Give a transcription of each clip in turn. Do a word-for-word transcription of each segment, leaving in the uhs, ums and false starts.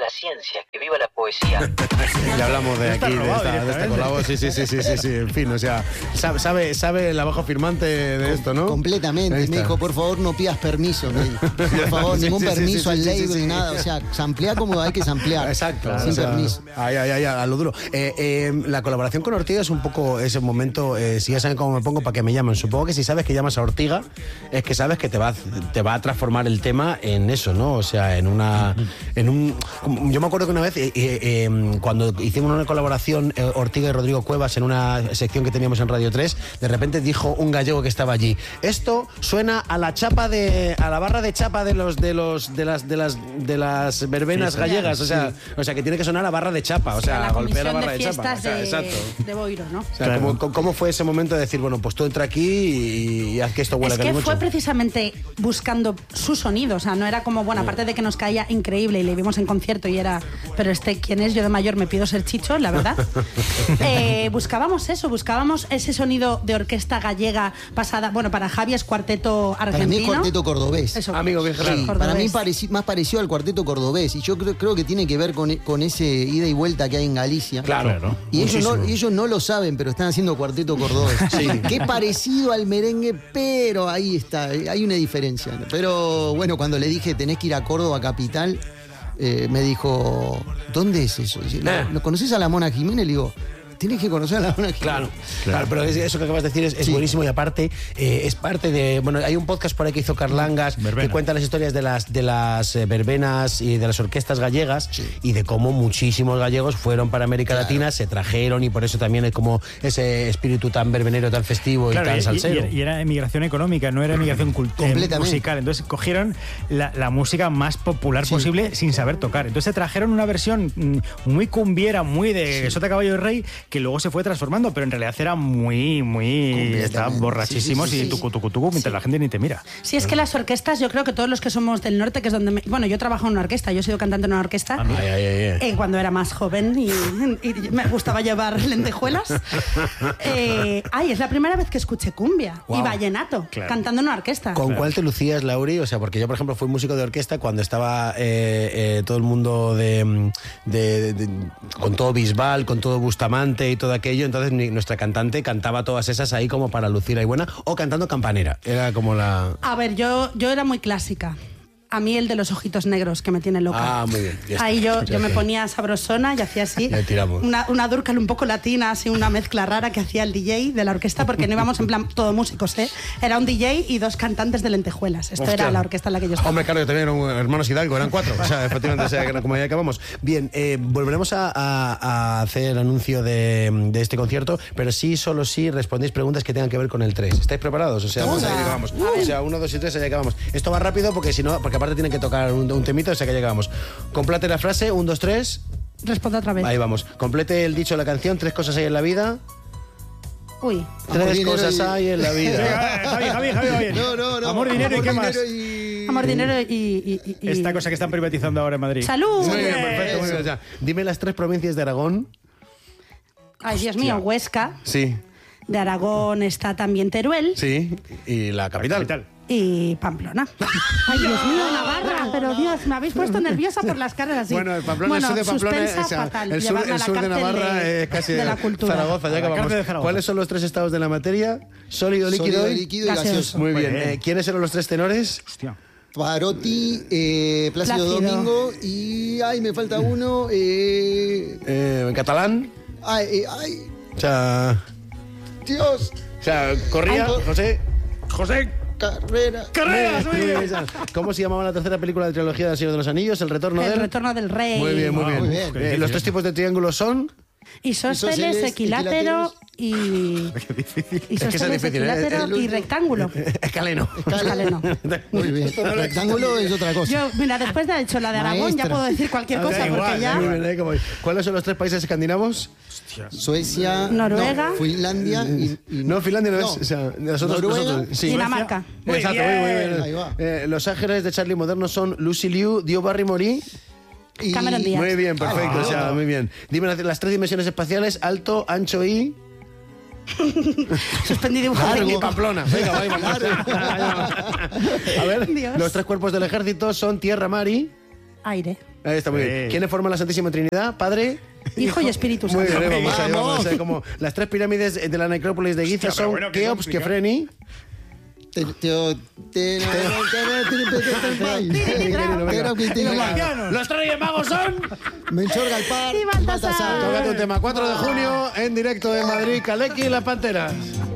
ciencia, que viva la poesía. Ya hablamos de Está aquí, de robado esta, de esta colabo. Sí, sí, sí, sí, sí, sí, en fin, o sea, sabe, sabe, sabe el abajo firmante de esto, ¿no? Completamente. Ahí Me está. dijo, por favor, no pidas permiso. Me dijo. Por favor, Sí, ningún sí, sí, permiso sí, al sí, sí, label, sí. nada. O sea, samplea como hay que samplear. Exacto. Sin o sea, permiso. Ay, ay, ay, a lo duro. Eh, eh, la colaboración con Ortiga es un poco ese momento, eh, si ya saben cómo me pongo, para que me llamen. Supongo que si sabes que llamas a Ortiga, es que sabes que te va, te va a transformar el tema en eso, ¿no? O sea, en una... en un Yo me acuerdo que una vez, eh, eh, cuando hicimos una colaboración, eh, Ortiga y Rodrigo Cuevas, en una sección que teníamos en Radio tres, de repente dijo un gallego que estaba allí: esto suena a la chapa de... a la barra de chapa de los de los de las de las de las verbenas Sí, gallegas, o sea, sí. o sea, que tiene que sonar a barra de chapa, o sea, la golpear la comisión barra de de, chapa. fiestas O sea, de, exacto. de Boiro, ¿no? O sea, Claro. ¿cómo, cómo fue ese momento de decir, bueno, pues tú entra aquí y, y haz que esto huela Es que calimocho? fue precisamente buscando su sonido, o sea, no era como, bueno, aparte de que nos caía increíble y le vimos en concierto y era, pero este, ¿quién es? Yo de mayor me pido ser Chicho, la verdad. Eh, buscábamos eso, buscábamos ese sonido de orquesta gallega pasada, bueno, para Javi es cuarteto Para mí argentino. es cuarteto cordobés. Eso. Amigo, bien Sí, claro. Cordobés. para mí pareci- más parecido al cuarteto cordobés. Y yo creo, creo que tiene que ver con, con ese ida y vuelta que hay en Galicia. Claro, Claro. Y ellos no, muchísimo. y ellos no lo saben, pero están haciendo cuarteto cordobés. Que es parecido al merengue, pero ahí está, hay una diferencia. Pero bueno, cuando le dije tenés que ir a Córdoba capital, eh, me dijo, ¿dónde es eso? Dice, ¿Lo, Eh. ¿lo conoces a la Mona Jiménez? Le digo, tienes que conocer a la Mona Jiménez. Claro, claro, pero es- eso que acabas de decir es, es Sí. buenísimo y aparte eh, es parte de... Bueno, hay un podcast por ahí que hizo Carlangas Verbena. que cuenta las historias de las, de las eh, verbenas y de las orquestas gallegas y de cómo muchísimos gallegos fueron para América Latina, se trajeron y por eso también hay como ese espíritu tan verbenero, tan festivo Claro, y tan y, salsero. y- y era emigración económica, no era emigración cult- eh, Completamente. musical. Entonces cogieron la, la música más popular Sí. posible sin saber tocar. Entonces trajeron una versión mm, muy cumbiera, muy de Sota Caballo y Rey, que luego se fue transformando, pero en realidad era muy, muy... Completamente. Estaban borrachísimos Sí, sí, sí, y sí. tucu, tucu, tucu, mientras la gente ni te mira. Sí, es que las orquestas, yo creo que todos los que somos del norte, que es donde... me- bueno, yo trabajo en una orquesta, yo he sido cantante en una orquesta. Ah, mira. Ay, ay, ay, ay. eh, cuando era más joven y, y me gustaba llevar lentejuelas. Eh, ay, es la primera vez que escuché cumbia Guau. y vallenato Claro. cantando en una orquesta. ¿Con cuál te lucías, Lauri? O sea, porque yo, por ejemplo, fui músico de orquesta cuando estaba eh, eh, todo el mundo de, de- de- con todo Bisbal, con todo Bustamante y todo aquello. Entonces mi- nuestra cantante cantaba todas esas ahí como para lucir ahí buena o cantando campanera. Era como la... A ver, yo, yo era muy clásica. A mí el de los ojitos negros, que me tiene loca. Ah, muy bien, ya está. Ahí yo, Ya yo me está. ponía sabrosona y hacía así. Ya tiramos. Una, una Durcal un poco latina, así una mezcla rara que hacía el D J de la orquesta, porque no íbamos en plan todo músicos, ¿eh? Era un D J y dos cantantes de lentejuelas. Esto Hostia. era la orquesta en la que yo estaba. Hombre, claro, yo también eran hermanos Hidalgo, eran cuatro. O sea, efectivamente, o sea, que como ya acabamos. Bien, eh, volveremos a, a- a hacer anuncio de, de este concierto, pero sí, solo sí respondéis preguntas que tengan que ver con el tres. ¿Estáis preparados? O sea, Vamos allá a- acabamos. O sea, uno, dos y tres, allá acabamos. Esto va rápido porque si no, porque aparte tienen que tocar un, un temito, o sea que allá acabamos. Complete la frase, un, dos, tres. Responde otra vez. Ahí vamos. Complete el dicho de la canción, tres cosas hay en la vida. Uy. Tres Amor, dinero cosas y- hay en la vida. Venga, Javi, Javi, Javi, Javi. No, no, no. Amor, dinero y qué más. dinero y- Amor, dinero y... y- y- y- Esta cosa que están privatizando ahora en Madrid. ¡Salud! Muy bien, perfecto, muy bien. O sea, dime las tres provincias de Aragón. Ay, Dios mío, Huesca. Sí, De Aragón está también Teruel. sí. Y la capital. Capital. Y Pamplona. Ay, Dios mío, Navarra. Pero Dios, me habéis puesto nerviosa por las caras así. Bueno, el Pamplona, Bueno, el sur de Pamplona, suspensa o sea, fatal. el sur, Llevarla a el la sur de cárcel Navarra de- es casi de la cultura. Zaragoza, ya A la acabamos. cárcel de Zaragoza. ¿Cuáles son los tres estados de la materia? Sólido, líquido, Sólido, y... líquido y gaseoso. gaseoso. Muy bien. Muy bien. Eh, ¿Quiénes eran los tres tenores? Hostia. Parotti, eh, Plácido, Plácido. Domingo y... Ay, me falta uno. Eh, Eh, en catalán. ay, eh, ay, O sea, Dios. o sea Corría, Ay, José. José. Carrera. ¡Carreras! Muy bien, esa. ¿Cómo se llamaba la tercera película de trilogía del Señor de los Anillos? El retorno El del... retorno del rey. Muy bien, muy Wow, bien. muy bien. Eh, los tres tipos de triángulos son... Isósceles, Isósceles, equilátero y... Es que es Isósceles, difícil, ¿eh? equilátero El- y rectángulo. Escaleno. Escaleno. Muy bien. Rectángulo es otra cosa. Yo, mira, después de haber hecho la de Aragón, Maestra. ya puedo decir cualquier Ah, cosa, da igual, porque da ya... muy bien, ahí como- ¿Cuáles son los tres países escandinavos? Suecia, Noruega. no, Finlandia y, y- No, Finlandia no, no. es. O sea, nosotros, Noruega. nosotros sí. Dinamarca. Muy Exacto, bien. muy, muy bien. Ahí va. Eh, los ángeles de Charlie modernos son Lucy Liu, Dio Barrymore. y- Cameron Díaz. Muy bien, perfecto. Ah. O sea, muy bien. Dime las, las tres dimensiones espaciales: alto, ancho y. Suspendí dibujo Largo. Y técnico. Pamplona. Venga, va, vamos. A ver, Dios. los tres cuerpos del ejército son tierra, mar y. Aire. Ahí está, muy bien. Sí. ¿Quiénes forman la Santísima Trinidad? Padre... Hijo y Espíritu Muy Santo. bien, vamos, allá, ¡Vamos! vamos a ver cómo las tres pirámides de la necrópolis de Giza Hostia, pero son bueno, qué Keops, complicado. Kefreni... Te- te- te- Los marcianos. Los tres magos son... Melchor, Galpar Y Baltasar. Tócate un tema. cuatro de junio, en directo de Madrid, Kaleki y las Panteras.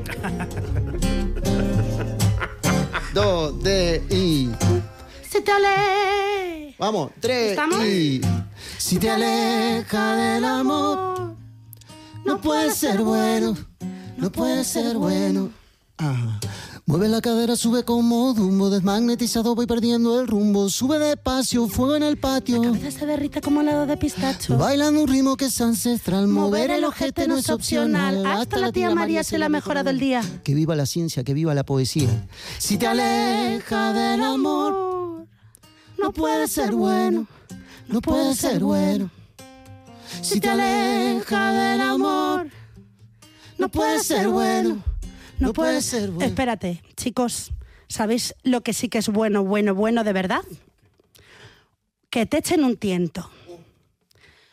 Do, de, y. Se te ale. Vamos, tres ¿Estamos? y. Si te aleja del amor, no puede ser bueno, no puede ser bueno. Ah. Mueve la cadera, sube como Dumbo, desmagnetizado voy perdiendo el rumbo. Sube despacio, fuego en el patio. Cabeza se derrite como helado de pistacho. Bailando un ritmo que es ancestral. Mover el ojete no es opcional. Hasta la tía María se le ha mejorado el día. Que viva la ciencia, que viva la poesía. Si te aleja del amor, no puede ser bueno, no puede ser bueno. Si te aleja del amor, no puede ser bueno, no puede ser bueno. Espérate, chicos, ¿sabéis lo que sí que es bueno, bueno, bueno de verdad? Que te echen un tiento.